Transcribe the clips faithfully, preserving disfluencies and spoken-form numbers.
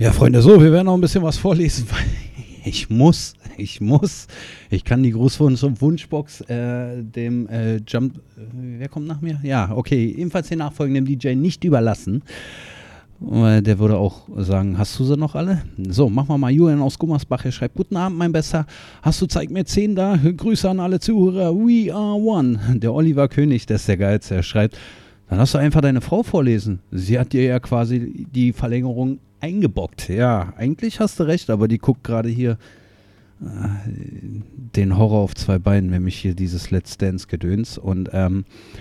Ja, Freunde, so, wir werden noch ein bisschen was vorlesen, weil ich muss, ich muss, ich kann die Grußwunsch und Wunschbox äh, dem äh, Jump, äh, wer kommt nach mir? Ja, okay, ebenfalls den nachfolgenden D J nicht überlassen. Äh, der würde auch sagen, hast du sie noch alle? So, machen wir mal. Julian aus Gummersbach, er schreibt, guten Abend, mein Besser. Hast du Zeig mir zehn da? Grüße an alle Zuhörer. We are one. Der Oliver König, der ist der Geilste, er schreibt, dann hast du einfach deine Frau vorlesen. Sie hat dir ja quasi die Verlängerung eingebockt. Ja, eigentlich hast du recht, aber die guckt gerade hier äh, den Horror auf zwei Beinen, nämlich hier dieses Let's Dance-Gedöns. Und ähm,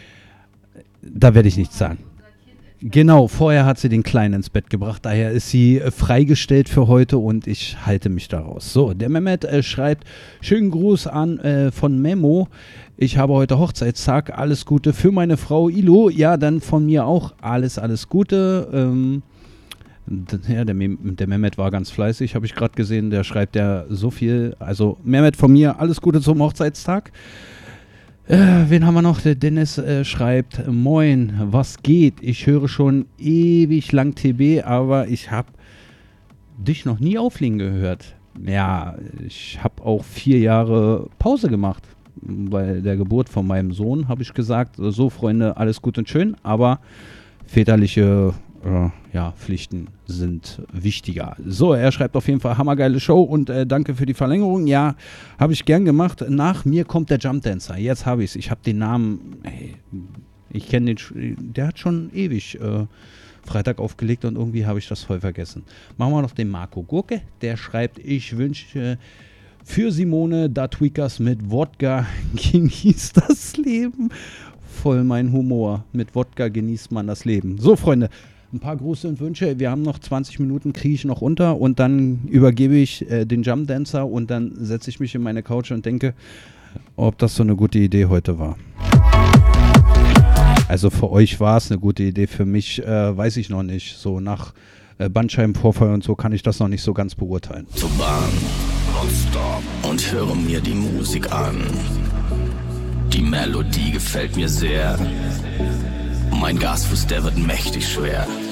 da werde ich nichts sagen. Genau, vorher hat sie den Kleinen ins Bett gebracht, daher ist sie äh, freigestellt für heute und ich halte mich daraus. So, der Mehmet äh, schreibt, schönen Gruß an äh, von Memo. Ich habe heute Hochzeitstag, alles Gute für meine Frau Ilo. Ja, dann von mir auch alles, alles Gute. Ähm, ja, der, Mem- der Mehmet war ganz fleißig, habe ich gerade gesehen, der schreibt ja so viel. Also Mehmet von mir, alles Gute zum Hochzeitstag. Äh, wen haben wir noch? Der Dennis äh, schreibt, moin, was geht? Ich höre schon ewig lang T B, aber ich habe dich noch nie auflegen gehört. Ja, ich habe auch vier Jahre Pause gemacht. Bei der Geburt von meinem Sohn habe ich gesagt, so Freunde, alles gut und schön, aber väterliche äh, ja, Pflichten sind wichtiger. So, er schreibt auf jeden Fall, hammergeile Show und äh, danke für die Verlängerung. Ja, habe ich gern gemacht. Nach mir kommt der Jump Dancer. Jetzt habe ich es. Ich habe den Namen, ey, ich kenne den, der hat schon ewig äh, Freitag aufgelegt und irgendwie habe ich das voll vergessen. Machen wir noch den Marco Gurke, der schreibt, ich wünsche äh, für Simone da Tweakers mit Wodka genießt das Leben. Voll mein Humor. Mit Wodka genießt man das Leben. So, Freunde, ein paar Grüße und Wünsche. Wir haben noch zwanzig Minuten, kriege ich noch unter und dann übergebe ich äh, den Jump Dancer und dann setze ich mich in meine Couch und denke, ob das so eine gute Idee heute war. Also für euch war es eine gute Idee, für mich äh, weiß ich noch nicht. So nach äh, Bandscheibenvorfall und so kann ich das noch nicht so ganz beurteilen. Zur Bahn, nonstop und höre mir die Musik an. Die Melodie gefällt mir sehr. Mein Gasfuß, der wird mächtig schwer.